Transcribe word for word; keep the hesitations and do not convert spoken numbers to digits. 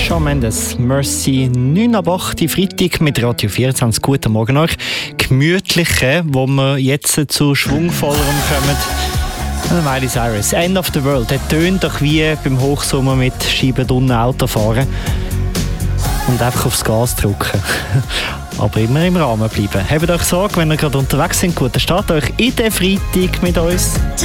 Shawn Mendes, Mercy, neun ab acht, Freitag mit Radio vierundzwanzig. Guten Morgen euch. Gemütliche, wo wir jetzt zu schwungvollerem kommen. Miley Cyrus, End of the World. Der tönt doch wie beim Hochsommer mit scheibendunnen Auto fahren und einfach aufs Gas drücken. Aber immer im Rahmen bleiben. Habt euch Sorge, wenn ihr gerade unterwegs seid. Guten Start euch in den Freitag mit uns.